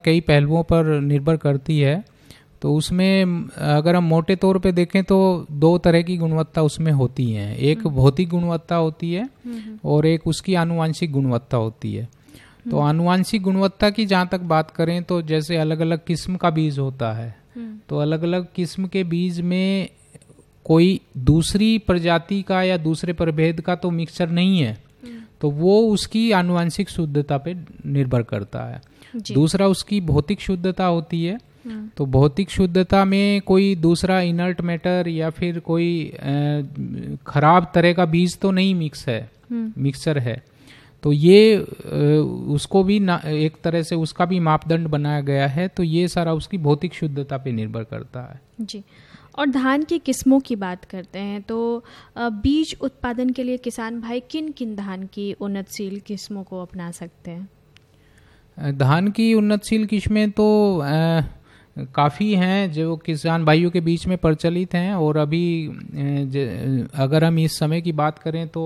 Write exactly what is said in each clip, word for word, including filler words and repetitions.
कई पहलुओं पर निर्भर करती है। तो उसमें अगर हम मोटे तौर पे देखें तो दो तरह की गुणवत्ता उसमें होती हैं। एक भौतिक गुणवत्ता होती है और एक उसकी आनुवांशिक गुणवत्ता होती है। तो आनुवांशिक गुणवत्ता की जहाँ तक बात करें तो जैसे अलग अलग किस्म का बीज होता है, तो अलग अलग किस्म के बीज में कोई दूसरी प्रजाति का या दूसरे प्रभेद का तो मिक्सचर नहीं है, तो वो उसकी आनुवांशिक शुद्धता पे निर्भर करता है। दूसरा उसकी भौतिक शुद्धता होती है। तो भौतिक शुद्धता में कोई दूसरा इनर्ट मैटर या फिर कोई खराब तरह का बीज तो नहीं मिक्स है, मिक्सचर है। तो ये उसको भी ना एक तरह से उसका भी मापदंड बनाया गया है। तो ये सारा उसकी भौतिक शुद्धता पे निर्भर करता है जी। और धान की किस्मों की बात करते हैं तो बीज उत्पादन के लिए किसान भाई किन किन धान की उन्नतशील किस्मों को अपना सकते हैं? धान की उन्नतशील किस्में तो आ, काफ़ी हैं जो किसान भाइयों के बीच में प्रचलित हैं। और अभी अगर हम इस समय की बात करें तो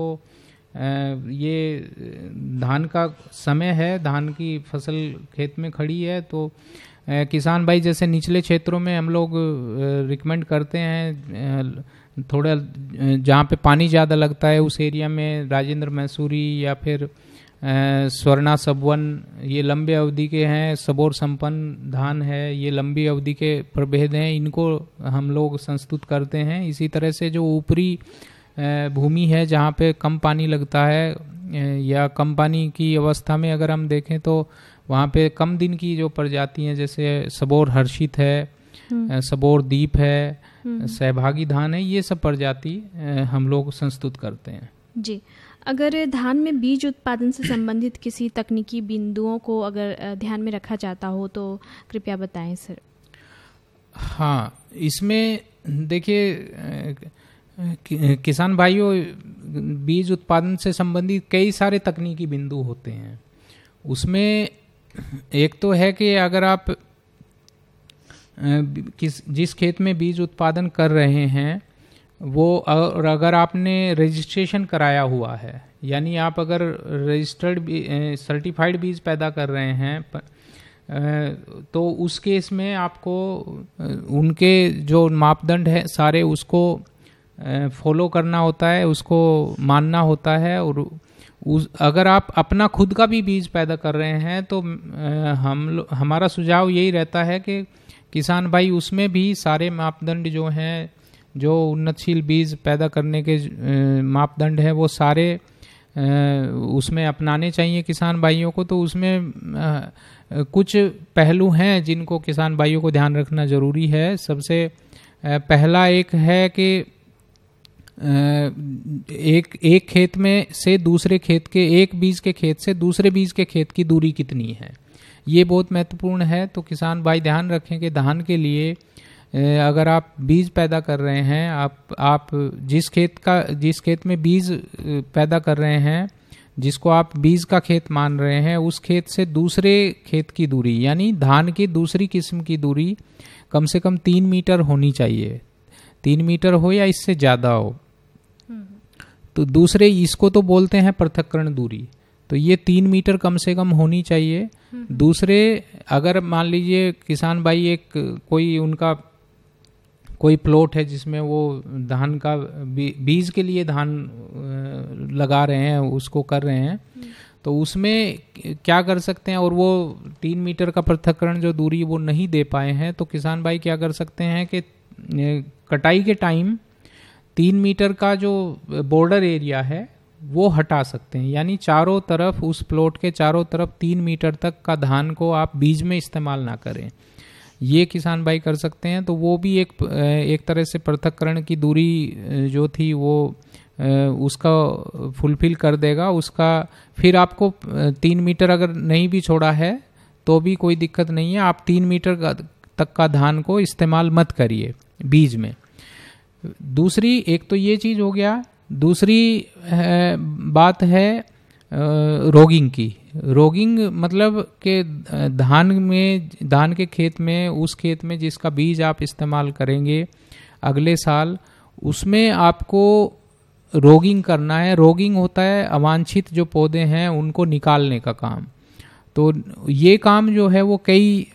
ये धान का समय है, धान की फसल खेत में खड़ी है। तो किसान भाई जैसे निचले क्षेत्रों में हम लोग रिकमेंड करते हैं, थोड़ा जहाँ पे पानी ज़्यादा लगता है उस एरिया में राजेंद्र मैसूरी या फिर स्वर्णा सबवन, ये लंबे अवधि के हैं। सबोर संपन्न धान है, ये लंबी अवधि के प्रभेद हैं, इनको हम लोग संस्तुत करते हैं। इसी तरह से जो ऊपरी भूमि है जहाँ पे कम पानी लगता है या कम पानी की अवस्था में अगर हम देखें तो वहाँ पे कम दिन की जो प्रजाति हैं जैसे सबोर हर्षित है, सबोर दीप है, सहभागी धान है, ये सब प्रजाति हम लोग संस्तुत करते हैं जी। अगर धान में बीज उत्पादन से संबंधित किसी तकनीकी बिंदुओं को अगर ध्यान में रखा जाता हो तो कृपया बताएं सर। हाँ, इसमें देखिए कि, किसान भाइयों बीज उत्पादन से संबंधित कई सारे तकनीकी बिंदु होते हैं। उसमें एक तो है कि अगर आप किस जिस खेत में बीज उत्पादन कर रहे हैं वो और अगर आपने रजिस्ट्रेशन कराया हुआ है, यानी आप अगर रजिस्टर्ड सर्टिफाइड बीज पैदा कर रहे हैं तो उस केस में आपको उनके जो मापदंड है सारे उसको फॉलो करना होता है, उसको मानना होता है। और उस अगर आप अपना खुद का भी बीज पैदा कर रहे हैं तो हम हमारा सुझाव यही रहता है कि किसान भाई उसमें भी सारे मापदंड जो हैं, जो उन्नतशील बीज पैदा करने के मापदंड है वो सारे उसमें अपनाने चाहिए किसान भाइयों को। तो उसमें कुछ पहलू हैं जिनको किसान भाइयों को ध्यान रखना ज़रूरी है। सबसे पहला एक है कि एक एक खेत में से दूसरे खेत के एक बीज के खेत से दूसरे बीज के खेत की दूरी कितनी है, ये बहुत महत्वपूर्ण है। तो किसान भाई ध्यान रखें कि धान के लिए अगर आप बीज पैदा कर रहे हैं, आप आप जिस खेत का जिस खेत में बीज पैदा कर रहे हैं, जिसको आप बीज का खेत मान रहे हैं, उस खेत से दूसरे खेत की दूरी यानी धान की दूसरी किस्म की दूरी कम से कम तीन मीटर होनी चाहिए। तीन मीटर हो या इससे ज़्यादा हो। तो दूसरे इसको तो बोलते हैं पृथक्करण दूरी, तो ये तीन मीटर कम से कम होनी चाहिए। दूसरे अगर मान लीजिए किसान भाई एक कोई उनका कोई प्लॉट है जिसमें वो धान का बीज के लिए धान लगा रहे हैं, उसको कर रहे हैं, तो उसमें क्या कर सकते हैं, और वो तीन मीटर का पृथक्करण जो दूरी वो नहीं दे पाए हैं, तो किसान भाई क्या कर सकते हैं कि कटाई के टाइम तीन मीटर का जो बॉर्डर एरिया है वो हटा सकते हैं। यानी चारों तरफ उस प्लॉट के चारों तरफ तीन मीटर तक का धान को आप बीज में इस्तेमाल ना करें, ये किसान भाई कर सकते हैं। तो वो भी एक एक तरह से पृथक्करण की दूरी जो थी वो उसका फुलफिल कर देगा। उसका फिर आपको तीन मीटर अगर नहीं भी छोड़ा है तो भी कोई दिक्कत नहीं है, आप तीन मीटर तक का धान को इस्तेमाल मत करिए बीज में। दूसरी एक तो ये चीज़ हो गया। दूसरी है, बात है रोगिंग की। रोगिंग मतलब कि धान में धान के खेत में उस खेत में जिसका बीज आप इस्तेमाल करेंगे अगले साल, उसमें आपको रोगिंग करना है। रोगिंग होता है अवांछित जो पौधे हैं उनको निकालने का काम। तो ये काम जो है वो कई